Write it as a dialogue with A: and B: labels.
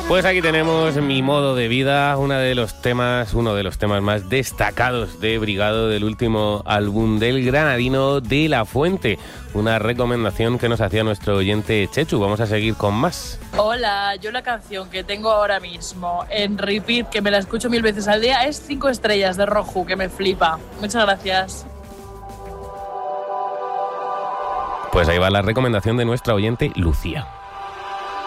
A: Pues aquí tenemos Mi modo de vida, uno de los temas más destacados de Brigado del último álbum del granadino De La Fuente. Una recomendación que nos hacía nuestro oyente Chechu. Vamos a seguir con más.
B: Hola, yo la canción que tengo ahora mismo en repeat, que me la escucho 1000 veces al día, es 5 estrellas de Roju, que me flipa. Muchas gracias.
A: Pues ahí va la recomendación de nuestra oyente Lucía.